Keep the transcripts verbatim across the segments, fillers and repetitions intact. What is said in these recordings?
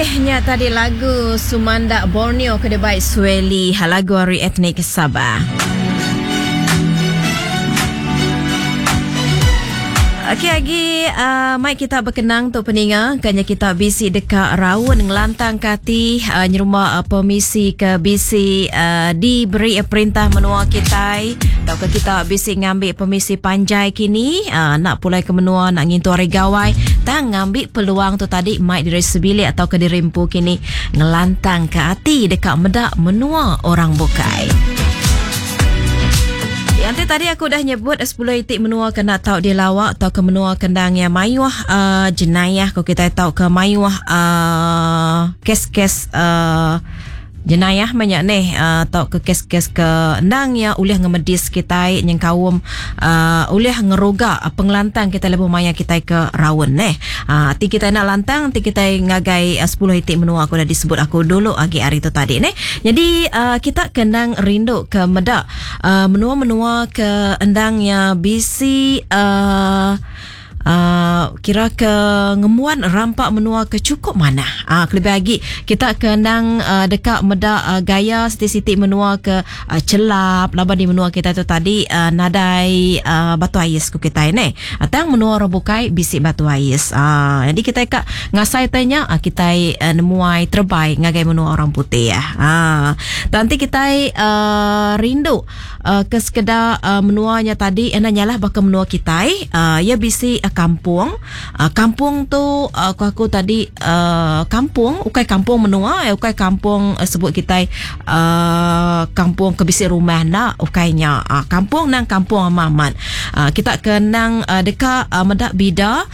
Okey, nya tadi lagu Sumanda Borneo Kedebai Sweli, lagu Ari Etnik Sabah. Okey lagi uh, mai kita berkenang tu peninga kanya kita bisi dekat Rawon ngelantang kati uh, nyeruma uh, permisi ke bisi uh, diberi uh, perintah menua kita tau ke kita bisi ngambil permisi panjai kini uh, nak pulai ke menua nak ngintu hari gawai tang ngambil peluang tu tadi mai diri sebilik atau ke dirimpu kini ngelantang ke hati dekat medak menua orang bukai. Nanti tadi aku dah nyebut sepuluh itik menua kena tahu dia lawak atau ke menua kendang yang mayuah uh, jenayah kalau kita tahu ke mayuah uh, kes-kes uh, jenayah banyak ni uh, atau ke kes-kes ke endang ya uliah ngemedis kita yang kaum uh, uliah ngeroga uh, pengelantang kita lebih maya kita ke Rawon ni uh, ti kita nak lantang ti kita ngagai uh, sepuluh itik menua aku dah disebut aku dulu agi hari tu tadi ni jadi uh, kita kendang rindu ke medak uh, menua-menua ke endang ya bisi uh, Uh, kira ke ngemuan rampak menua ke cukup mana uh, lebih lagi kita kenang uh, dekat medak uh, gaya siti-siti menua ke uh, celap laba di menua kita tu tadi uh, nadai uh, batu ais ku kita ini atang menua robukai bisik batu ais uh, jadi kita kak ngasai tanya uh, kita uh, nemuai terbaik ngagai menua orang putih ya uh, nanti kita uh, rindu uh, ke sekedar uh, menuanya tadi enaknya lah bakal menua kita uh, ya bisi uh, kampung uh, kampung tu uh, aku, aku tadi uh, kampung ukai kampung menua ukai kampung uh, sebut kita uh, kampung kebisi rumah nak ukainya uh, kampung nang kampung Amaman uh, kita kenang uh, dekat uh, medak bida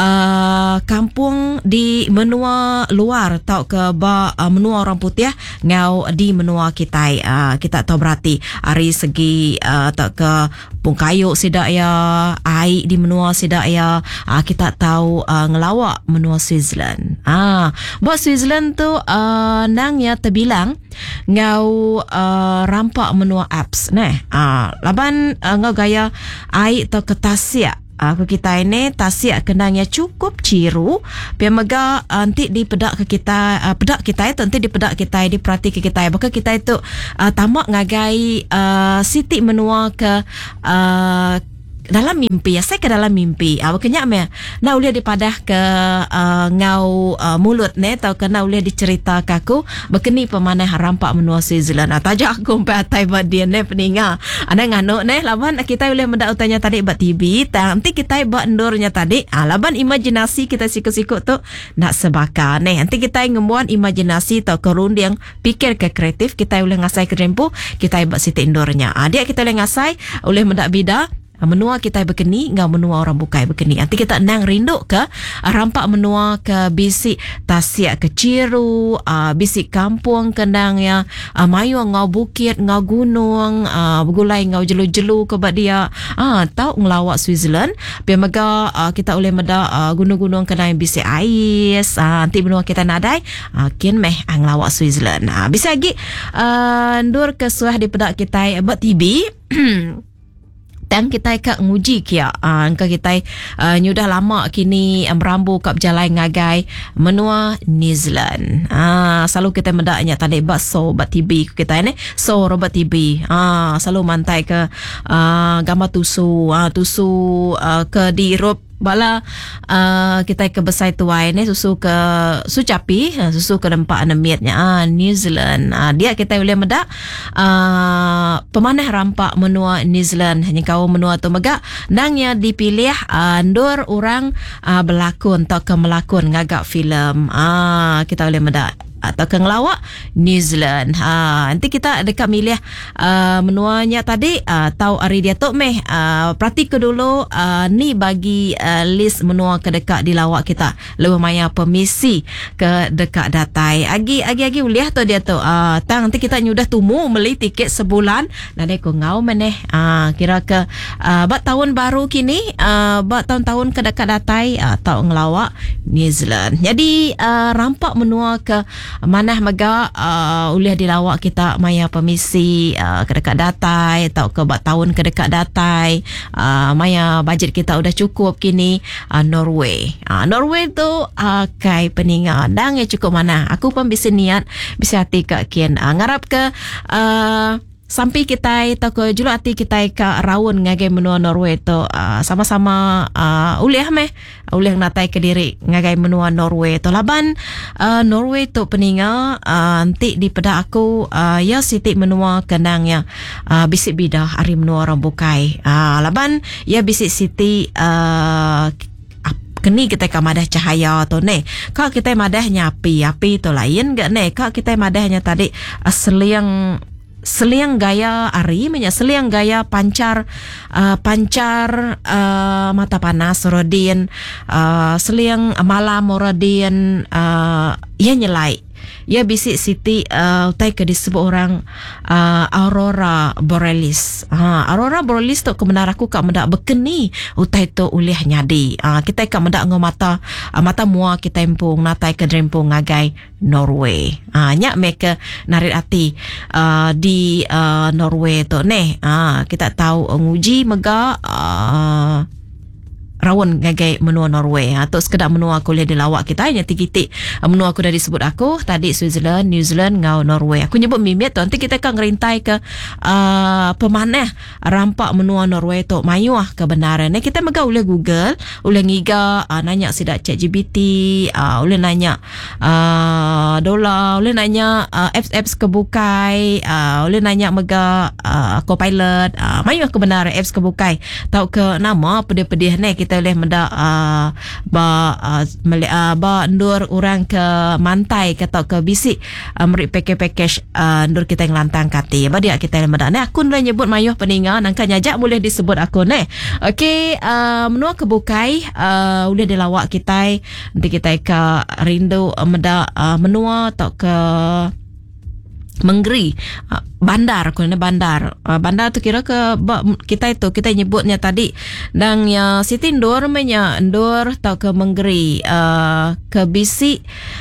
uh, kampung di menua luar tau ke ba uh, menua orang putih ngau di menua kita uh, kita tahu berarti dari segi uh, tau ke pungkayuk sidak ya air di menua sidak ya uh, kita tahu uh, ngelawak menua Switzerland. Ah, buat Switzerland tu uh, nang ya terbilang ngau uh, rampak menua apps neh. Ah, laban uh, ngau gaya air atau ketasia aku kita ini tasiak kenangnya cukup ciru biar mega nanti di pedak ke kita uh, pedak kita itu nanti di pedak kita di perhati ke kita maka kita itu uh, tamak ngagai uh, siti menua ke uh, dalam mimpi ya saya ke dalam mimpi ah kenyak me na ulia dipadah ke uh, ngau uh, mulut ne tau kena ulia dicerita ke aku bekeni pemanah rampak menua Switzerland ah tajak aku pe atai bad dia ne peninga ana ngano ne laban kita ulia mendak utanya tadi bat T V nanti kita bat endornya tadi ah laban imajinasi kita siku-siku tu nak sebaka ne nanti kita ngembuan imajinasi tau kerunding pikir ke kreatif kita ulia ngasai ke rempu kita bat siti endornya ah dia kita ulia ngasai ulia mendak bida menua kita berkeni ngau menua orang bukai berkeni nanti kita nang rindu ke rampak menua ke bisi tasiak ke ciru uh, bisi kampung kendang ya uh, mayu ngau bukit ngau gunung uh, bergulai ngau jelu-jelu ke bad dia ah tau ngelawak Switzerland biar mega uh, kita boleh meda uh, gunung-gunung kendang bisi ais uh, nanti menua kita nadai uh, kin meh uh, ngelawak Switzerland uh, bisa lagi uh, ndur ke suah di pedak kita buat T V dan kita kak nguji kia uh, angka kita uh, nyudah lama kini um, merambu kap jalan ngagai menua New Zealand ah uh, selalu kita mendaknya tadi bat so bat T V kita ni so robot T V ah uh, selalu mantai ke uh, gambar tusu uh, tusu uh, ke di Europe bala uh, kita ke besai tuai ni susu ke sucapi susu ke dempak anemiatnya ah New Zealand ah dia kita boleh medak uh, pemanah rampak menua New Zealand hanya kau menua tu mega nangnya dipilih uh, ndur orang uh, berlakon atau ke melakon ngagak filem ah kita boleh medak atau ke ngelawak New Zealand ha nanti kita dekat milih uh, menuanya tadi uh, tahu hari dia tu meh uh, perhati ke dulu uh, ni bagi uh, list menua ke dekat di lawak kita lebih maya permisi ke dekat datai agi agi agi uliah tu dia tu uh, tang nanti kita nyudah tumu beli tiket sebulan dan aku ngau meneh uh, kira ke uh, bat tahun baru kini uh, bat tahun-tahun ke dekat datai uh, tahu ngelawak New Zealand jadi uh, rampak menua ke manah mega uh, uliah dilawak kita maya permisi uh, ke dekat datai atau ke buat tahun ke dekat datai uh, maya bajet kita udah cukup kini uh, Norway. Uh, Norway tu uh, kai peninga dang ya cukup mana. Aku pun bisa niat bisa hati ke kian uh, ngarap ke uh, sampai kita atau ke julu hati kita ke rawon ngagai menua Norway tu uh, sama-sama uh, uliah meh uliah natai ke diri ngagai menua Norway tu laban uh, Norway tu peninga uh, nanti di pada aku uh, ya siti menua kenang ya uh, bisik bidah hari menua orang bukai uh, laban ya bisik siti uh, kini kita ke madah cahaya tu ne. Kalau kita madahnya api, api tu lain gak ne. Kalau kita madahnya tadi uh, seliang seliang gaya ari menya seliang gaya pancar uh, pancar uh, mata panas rodin uh, seliang malam rodin uh, ia nyelai ia bisik siti uh, utai ke disebut orang uh, Aurora Borealis. Ha, Aurora Borealis tu kebenar aku kak mendak bekeni utai tu ulih nyadi. Uh, kita kak mendak ngau mata uh, mata mua kita empung natai ke drempung ngagai Norway. Ah uh, nyak meke narit hati uh, di uh, Norway tu ne. Ah uh, kita tahu nguji mega uh, rawon ngagai menua Norway. Ha, tu sekedar menua kuliah di lawak kita hanya tigitik menua aku dah disebut aku tadi Switzerland, New Zealand, ngau Norway. Aku nyebut mimit tu nanti kita akan ngerintai ke uh, pemanah rampak menua Norway tu mayuah kebenaran. Kita mega boleh Google, boleh ngiga uh, nanya sidak chat G P T, uh, boleh nanya uh, dolar, boleh nanya uh, apps-apps kebukai, uh, boleh nanya mega uh, Copilot, uh, mayuah kebenaran apps kebukai. Tahu ke nama pedih-pedih ni kita boleh mendak uh, ba uh, mele, uh, ba ndur orang ke mantai kata ke bisik uh, meri package-package uh, ndur kita yang lantang kati ba dia kita mendak ni akun boleh nyebut mayuh peninga nangka nyajak boleh disebut akun ni. Okey, uh, menua kebukai uh, boleh dilawak kita nanti kita ke rindu uh, mendak uh, menua atau ke Menggeri uh, bandar aku ni bandar uh, bandar tu kira ke kita itu kita nyebutnya tadi dan ya Siti Ndur menya Ndur tau ke Menggeri uh, ke bisi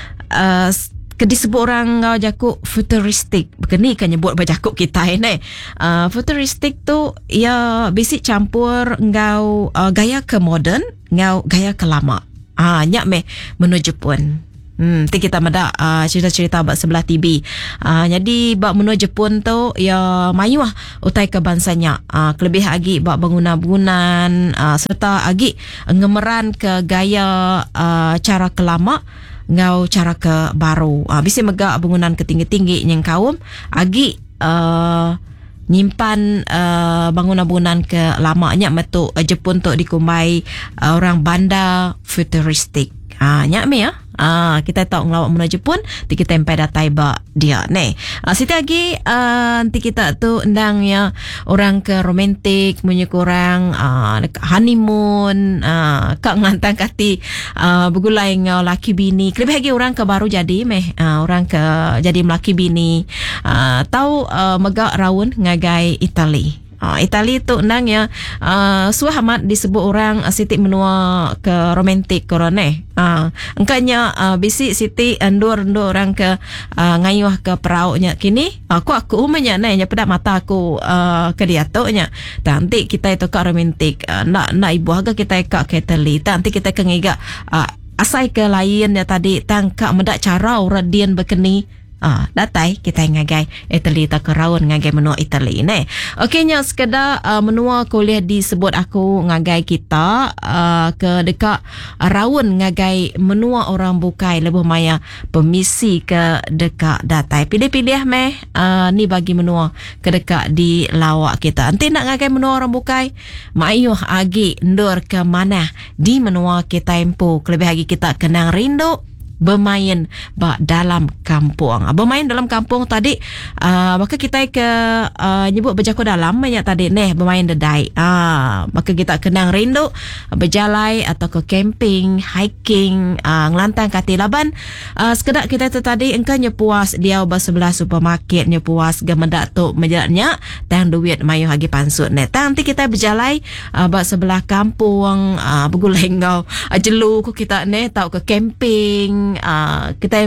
uh, ke disebut orang ngau jakuk futuristik begini kan nyebut bajakuk kita ini uh, futuristik tu ya bisi campur ngau uh, gaya ke modern ngau gaya ke lama ah uh, nyak meh menuju pun. Hmm, nanti kita meda uh, cerita-cerita bak sebelah T V. Uh, jadi bak menua Jepun tu ya mayuah utai ke bansanya. Uh, kelebih agi bak bangunan-bangunan uh, serta agi ngemeran ke gaya uh, cara kelama ngau cara ke baru. Uh, bisa mega bangunan ketinggi-tinggi yang kaum agi uh, nyimpan uh, bangunan-bangunan ke lamanya metu uh, Jepun tu dikumbai uh, orang banda futuristik. Ah, nyak me ya. Ah, kita tahu ngelawak menua Jepun, ti kita sampai datai ba dia ne. Ah, siti lagi uh, nanti kita tu endang ya orang ke romantik, punya kurang ah dekat honeymoon, ah kak ngantang kati ah begulai ngau laki bini. Lebih lagi orang ke baru jadi meh, ah, orang ke jadi melaki bini. Ah, tahu uh, megak rawon ngagai Itali. Uh, Itali tu nang ya uh, suahamat disebut orang uh, siti menua ke romantik korone. Uh, engkanya uh, bisi siti endur-endur orang ke uh, ngayuh ke perauknya kini. Aku aku umanya nanya pada mata aku uh, ke dia tu nya. Nanti kita itu ke romantik uh, nak nak ibu harga kita ke Itali. Nanti kita ke ngiga uh, asai ke lain ya tadi tangkak mendak cara orang dian berkeni. Ah, datai kita ngagai Italy tak kerawon ngagai menua Italy ne. Okeynya sekedar uh, menua kuliah disebut aku ngagai kita uh, ke dekat rawon ngagai menua orang bukai lebih maya permisi ke dekat datai. Pilih-pilih meh uh, ni bagi menua ke dekat di lawak kita. Nanti nak ngagai menua orang bukai, mayuh agi ndur ke mana di menua kita empu. Lebih lagi kita kenang rindu bermain ba dalam kampung. Bermain dalam kampung tadi uh, maka kita ke uh, nyebut berjaku dalam banyak tadi neh bermain dedai. Ah, maka kita kenang rindu berjalai atau ke camping, hiking, uh, ngelantang kati laban. Uh, sekedar kita tu tadi engkanya puas dia bersebelah supermarket nya puas gemendak tu menjalannya tang duit mayu hagi pansut neh. Tang nanti kita berjalai uh, ba sebelah kampung uh, bergulai ngau uh, jelu ku kita neh tau ke camping. Uh, kita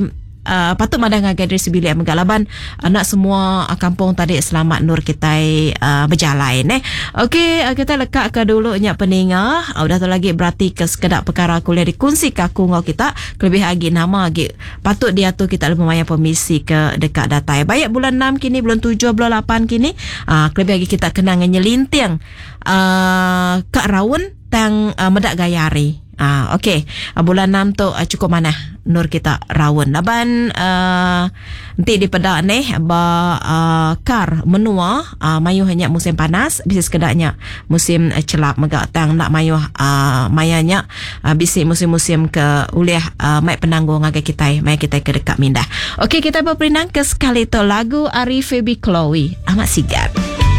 uh, patut madang agak dari sebilik megalaban uh, nak semua uh, kampung tadi selamat nur kita uh, berjalan eh. Okey, uh, kita lekak ke dulu nya peningah. Uh, udah tu lagi berarti ke sekedar perkara kuliah dikunci ke aku ngau kita lebih lagi nama lagi patut dia tu kita lebih banyak pemisi ke dekat data. Baik bulan enam kini, bulan tujuh, bulan lapan kini uh, lebih lagi kita kena nyelintiang uh, ke raun tang uh, medak gayari. Ah, okey. Uh, bulan enam tu uh, cukup mana nur kita rawon. Laban uh, nanti di pedak ni ba uh, kar menua uh, mayu hanya musim panas, bisa sekedarnya musim uh, celap megak tang nak mayu uh, mayanya uh, bisi musim-musim ke uliah uh, mai penanggung agak kita, mai kita ke dekat mindah. Okey, kita berperinang ke sekali tu lagu Ari Febi Chloe amat sigat.